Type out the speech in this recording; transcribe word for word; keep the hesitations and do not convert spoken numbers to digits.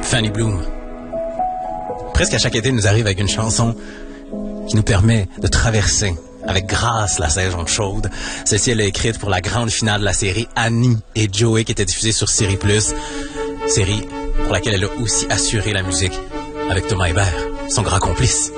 Fanny Bloom. Presque à chaque été, nous arrive avec une chanson qui nous permet de traverser avec grâce la saison chaude. Celle-ci, elle est écrite pour la grande finale de la série Annie et Joey qui était diffusée sur Série Plus. Série pour laquelle elle a aussi assuré la musique avec Thomas Hébert, son grand complice.